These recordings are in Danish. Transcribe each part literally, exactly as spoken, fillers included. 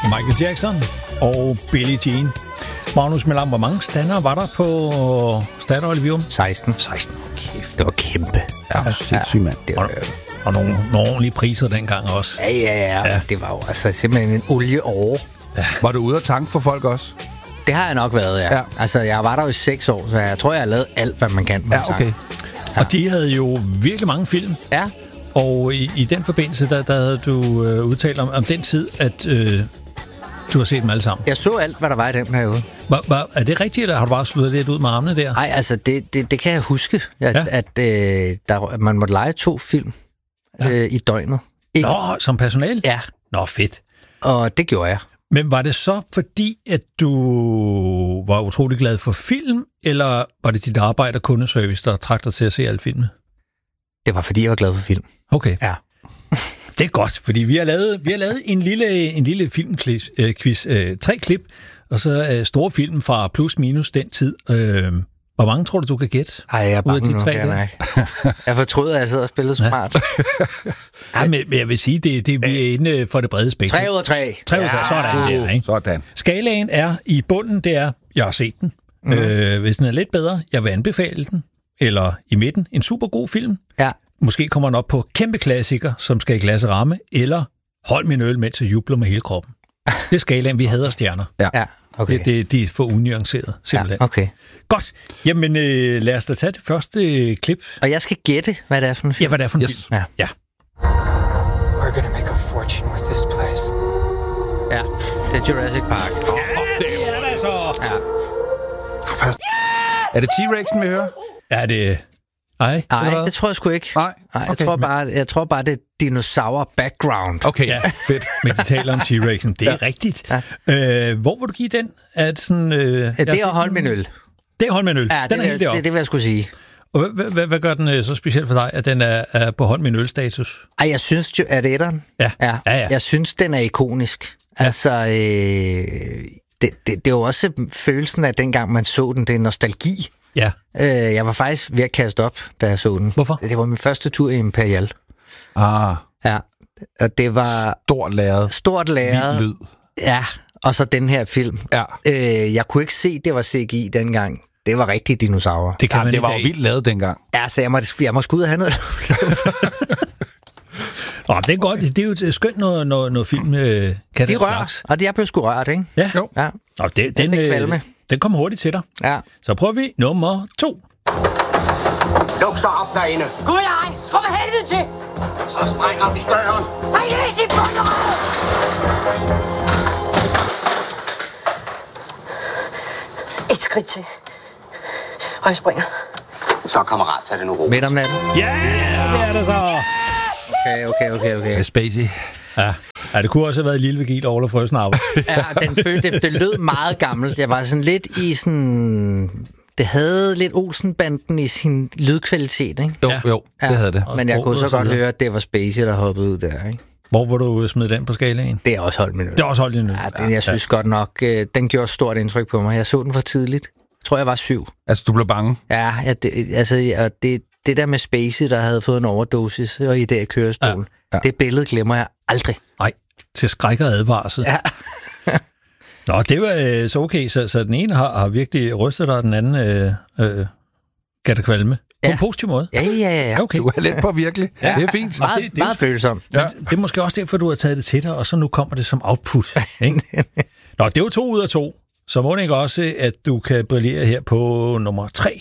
Michael Jackson og Billie Jean. Magnus Melam, hvor mange stander var der på Statoil Vium? seksten. seksten. Kæft. Det var kæmpe. Ja, ja sindssygt, mand. Det var, Og, og nogle, nogle ordentlige priser dengang også. ja, ja, ja, ja. Det var jo altså simpelthen en olieår. Ja. Var du ude at tanke for folk også? Det har jeg nok været, ja. Ja. Altså, jeg var der jo i seks år, så jeg tror, jeg har lavet alt, hvad man kan. Ja, okay. Ja. Og de havde jo virkelig mange film. Ja. Og i, i den forbindelse, der, der havde du øh, udtalt om, om den tid, at øh, du har set dem alle sammen. Jeg så alt, hvad der var i den periode. Hva, hva, er det rigtigt, eller har du bare slået lidt ud med armene der? Nej, altså, det, det, det kan jeg huske, at, Ja. at øh, der, man måtte lege to film Ja. øh, i døgnet. Ikke? Nå, som personal? Ja, Nå, fedt. og det gjorde jeg. Men var det så fordi, at du var utrolig glad for film, eller var det dit arbejde og kundeservice, der trak dig til at se alle filmene? Det var, fordi jeg var glad for film. Okay. Ja. Det er godt, fordi vi har lavet, vi har lavet en lille, en lille filmquiz, øh, quiz, øh, tre klip, og så øh, store film fra plus minus den tid. Øh, hvor mange tror du, du kan gætte? Ej, jeg er Ud af bange de nu, tre kan jeg der? mærke. Jeg fortrød, at jeg sad og spillede smart. Ja, men, men jeg vil sige, det, det vi er inde for det brede spektrum. Tre ud af tre. Tre ud af tre, sådan der, ikke? Sådan. Skalaen er i bunden, det er, jeg har set den. Mm. Øh, hvis den er lidt bedre, jeg vil anbefale den. Eller i midten, en super god film. Ja. Måske kommer den op på kæmpe klassiker, som skal i glas og ramme, eller hold min øl, mens jeg jubler med hele kroppen. Det er skalaen, vi hader stjerner. Ja, okay. Det, det, de er for unuanceret, simpelthen. Ja, okay. Godt. Jamen, øh, lad os da tage det første øh, klip. Og jeg skal gætte, hvad det er for en film. Ja, hvad det er for en Yes. film. Ja. Ja. We're gonna make a fortune with this place. Ja, det er Jurassic Park. Det er det så. Ja. Er det T-Rexen, vi hører? Er det... Ej, Nej, det tror jeg sgu ikke. Nej, Nej, jeg, okay. tror bare, jeg tror bare, det er dinosaur-background. Okay, Ja. fedt. men de taler om T-Rexen. Det er ja. rigtigt. Ja. Øh, hvor vil du give den? Er det sådan... Øh, Ja, det er at holde min øl. Det er hold min øl. Ja, den det, er helt det, deroppe. det, det vil jeg skulle sige. Og hvad, hvad, hvad gør den øh, så specielt for dig, at den er, er på hold min øl-status? Ej, jeg synes jo, er det etteren? Ja. Ja. Ja, ja. Jeg synes, den er ikonisk. Ja. Altså, øh, det, det, det er jo også følelsen af, dengang man så den, det er nostalgi. Ja. Øh, jeg var faktisk ved at kaste op, da jeg så den. Hvorfor? Det var min første tur i Imperial. Ah, Ja, og det var stort lærred. stort lærer. Vild lyd. Ja, og så den her film. Ja. Øh, jeg kunne ikke se, det var C G I dengang. Det var rigtige dinosaurer. Det kan Ja, man det i var jo dag. vildt lavet dengang. Ja, så jeg må, jeg må sgu ud og have noget. Åh, det er godt. Det er jo et skønt, når, når, når film øh, kan De den rører, slags. og jeg blev sgu rørt, ikke? Ja. Jo. Ja, Nå, det, den, fik øh, kvalme. den kommer hurtigt til dig. ja. Så prøver vi nummer to. Luk så op derinde. Gud ej, kom for helvede til! Så sprænger vi døren. Bring løs i bunderød! Et skridt til. Og jeg springer. Så kammerat, tag det nu ro. Midt om natten. Ja, det er det så. Okay, okay, okay, okay. Spacey. Ja. Ja, det kunne også have været Lille Vigil over Frøsnarve. Ja, den følte, det, det lød meget gammelt. Jeg var sådan lidt i sådan... Det havde lidt Olsen-banden i sin lydkvalitet, ikke? Jo, Ja. jo, Ja. det havde det. Men jeg Og kunne så sproget og godt så videre. høre, at det var Spacey, der hoppede ud der, ikke? Hvor vil du smide den på skalaen? Det er også holdt min øl. Det er også holdt nu. Ja, det, jeg synes godt nok, øh, den gjorde stort indtryk på mig. Jeg så den for tidligt. Jeg tror, jeg var syv. Altså, du blev bange. Ja, ja det, altså, og det, det der med Spacey, der havde fået en overdosis og i det i kørestol, ja, ja. det billede glemmer jeg aldrig. Nej, til skræk og advarsel. Ja. Nå, det var øh, så okay. Så, så den ene har, har virkelig rystet dig, og den anden øh, øh, gav dig kvalme. På Ja. en positiv måde. Ja, ja, ja. ja. Okay. Du er lidt på virkelig. Ja. Det er fint. Meget, det- det, det er meget jo- følsom. Ja. Det er måske også derfor, du har taget det til dig, og så nu kommer det som output. Ikke? Nå, det er jo to ud af to. Så må det ikke også, at du kan brillere her på nummer tre.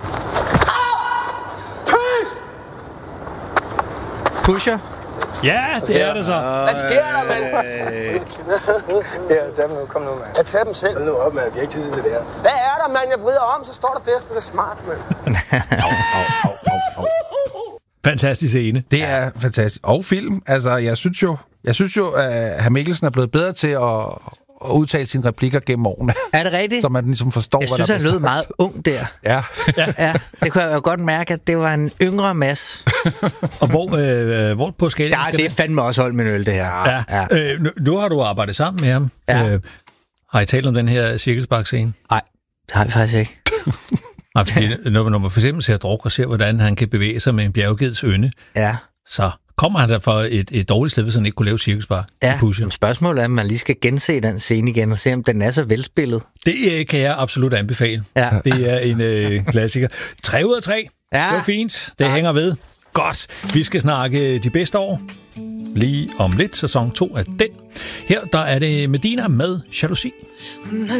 Pusher. Ja, det er det så. Hvad sker der, mand? Ja, tag dem nu. Kom nu, mand. Jeg tager dem selv. Hold nu op, mand. Vi har ikke tid til det der. Hvad er der, mand? Jeg vrider om, så står der der. Det er smart, mand. Fantastisk scene. Det er fantastisk. Og film. Altså, jeg synes jo, jeg synes jo at hr. Mikkelsen er blevet bedre til at, at udtale sine replikker gennem årene. Er det rigtigt? Så man ligesom forstår, Jeg hvad synes, der han bliver lød sagt. meget ung der. Ja. Ja, det kunne jeg jo godt mærke, at det var en yngre Mads. Og hvor, øh, hvor på skalaen Ja, skal det er fandme også holdt min øl, det her. Ja. Ja. Øh, nu, nu har du arbejdet sammen med ham. Ja. Øh, har I talt om den her cirkelspark-scene? Nej, det har vi faktisk ikke. Nej, fordi når, når man for eksempel ser druk og ser, hvordan han kan bevæge sig med en bjerggeds ynde, Ja. så kommer han der fra et, et dårligt sted, hvis han ikke kunne lave cirkusbar. Ja, men spørgsmålet er, om man lige skal gense den scene igen og se, om den er så velspillet. Det øh, kan jeg absolut anbefale. Ja. Det er en øh, klassiker. Tre ud af tre. Ja. Det var fint. Det ja. hænger ved. Godt. Vi skal snakke de bedste år. Lige om lidt, sæson to af den. Her der er det Medina med Jalousi.